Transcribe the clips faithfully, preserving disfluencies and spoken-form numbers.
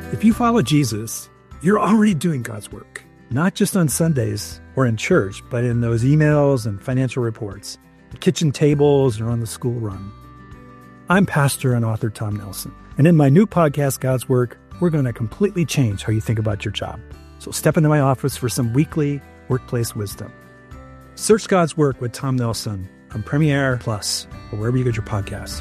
If you follow Jesus, you're already doing God's work, not just on Sundays or in church, but in those emails and financial reports, the kitchen tables, or on the school run. I'm pastor and author Tom Nelson, and in my new podcast, God's Work, we're going to completely change how you think about your job. So step into my office for some weekly workplace wisdom. Search God's Work with Tom Nelson on Premiere Plus or wherever you get your podcasts.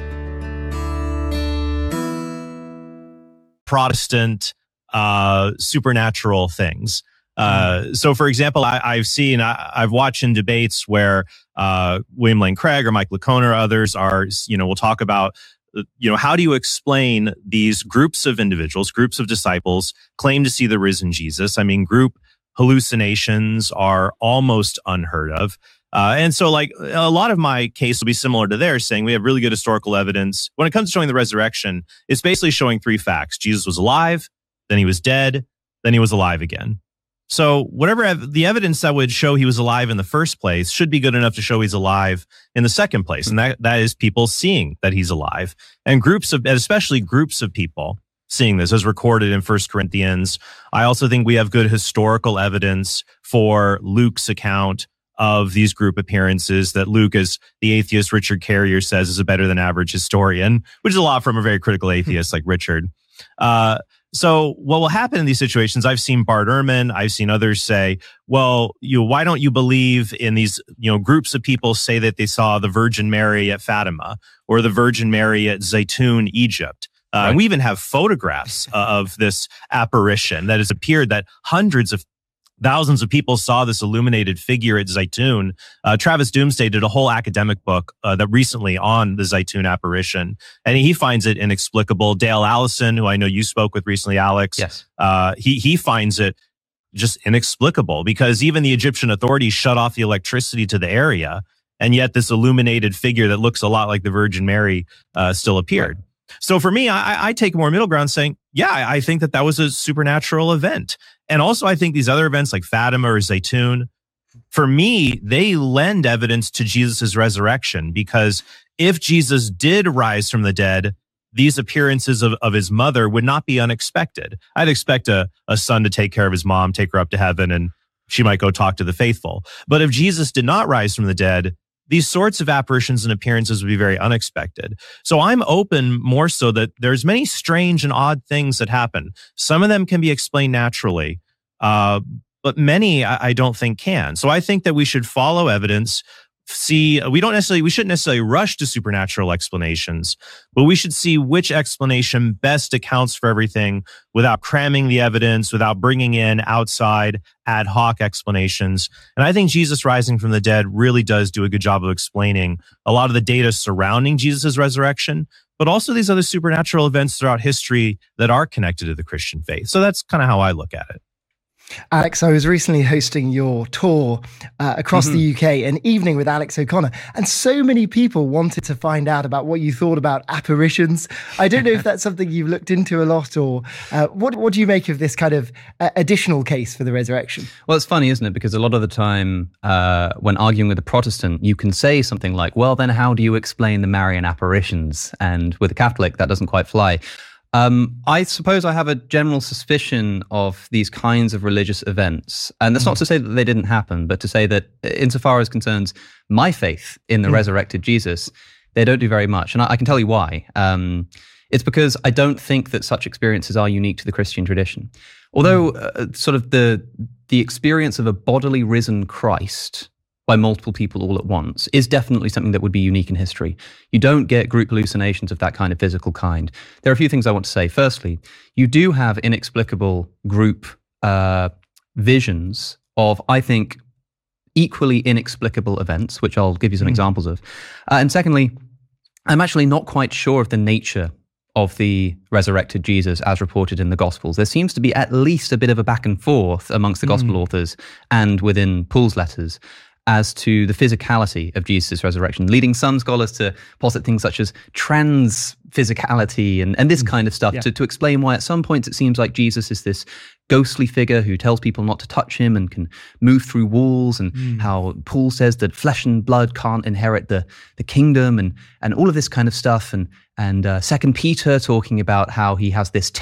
Protestant uh, supernatural things. Uh, so, for example, I, I've seen, I, I've watched in debates where uh, William Lane Craig or Mike Licona or others are, you know, we'll talk about, you know, how do you explain these groups of individuals, groups of disciples claim to see the risen Jesus? I mean, group hallucinations are almost unheard of. Uh, and so, like, a lot of my case will be similar to theirs, saying we have really good historical evidence. When it comes to showing the resurrection, it's basically showing three facts. Jesus was alive, then he was dead, then he was alive again. So whatever ev- the evidence that would show he was alive in the first place should be good enough to show he's alive in the second place. And that, that is people seeing that he's alive. And groups of, especially groups of people seeing this as recorded in First Corinthians. I also think we have good historical evidence for Luke's account of these group appearances, that Luke, as the atheist Richard Carrier says, is a better than average historian, which is a lot from a very critical atheist like Richard. Uh, so what will happen in these situations, I've seen Bart Ehrman, I've seen others say, well, you why don't you believe in these, you know, groups of people say that they saw the Virgin Mary at Fatima or the Virgin Mary at Zaytun, Egypt. Uh, right. And we even have photographs uh, of this apparition that has appeared, that hundreds of thousands of people saw this illuminated figure at Zaytun. Uh, Travis Doomsday did a whole academic book uh, that recently on the Zaytun apparition, and he finds it inexplicable. Dale Allison, who I know you spoke with recently, Alex, yes, uh, he he finds it just inexplicable because even the Egyptian authorities shut off the electricity to the area, and yet this illuminated figure that looks a lot like the Virgin Mary uh, still appeared. So for me, I, I take a more middle ground saying, yeah, I think that that was a supernatural event. And also, I think these other events like Fatima or Zaytun, for me, they lend evidence to Jesus' resurrection, because if Jesus did rise from the dead, these appearances of, of his mother would not be unexpected. I'd expect a, a son to take care of his mom, take her up to heaven, and she might go talk to the faithful. But if Jesus did not rise from the dead, these sorts of apparitions and appearances would be very unexpected. So I'm open more so that there's many strange and odd things that happen. Some of them can be explained naturally, uh, but many I, I don't think can. So I think that we should follow evidence. See, we don't necessarily, we shouldn't necessarily rush to supernatural explanations, but we should see which explanation best accounts for everything without cramming the evidence, without bringing in outside ad hoc explanations. And I think Jesus rising from the dead really does do a good job of explaining a lot of the data surrounding Jesus' resurrection, but also these other supernatural events throughout history that are connected to the Christian faith. So that's kind of how I look at it. Alex, I was recently hosting your tour uh, across mm-hmm. the U K, an evening with Alex O'Connor, and so many people wanted to find out about what you thought about apparitions. I don't know if that's something you've looked into a lot, or uh, what, what do you make of this kind of uh, additional case for the resurrection? Well, it's funny, isn't it? Because a lot of the time uh, when arguing with a Protestant, you can say something like, well, then how do you explain the Marian apparitions? And with a Catholic, that doesn't quite fly. Um, I suppose I have a general suspicion of these kinds of religious events. And that's mm. not to say that they didn't happen, but to say that insofar as concerns my faith in the mm. resurrected Jesus, they don't do very much. And I, I can tell you why. Um, it's because I don't think that such experiences are unique to the Christian tradition. Although mm. uh, sort of the the experience of a bodily risen Christ by multiple people all at once is definitely something that would be unique in history. You don't get group hallucinations of that kind of physical kind. There are a few things I want to say. Firstly, you do have inexplicable group uh, visions of, I think, equally inexplicable events, which I'll give you some mm. examples of. Uh, and secondly, I'm actually not quite sure of the nature of the resurrected Jesus as reported in the Gospels. There seems to be at least a bit of a back and forth amongst the Gospel mm. authors and within Paul's letters as to the physicality of Jesus' resurrection, leading some scholars to posit things such as trans-physicality and, and this kind of stuff yeah. to, to explain why at some points it seems like Jesus is this ghostly figure who tells people not to touch him and can move through walls, and mm. how Paul says that flesh and blood can't inherit the, the kingdom, and, and all of this kind of stuff. And, and uh, Second Peter talking about how he has this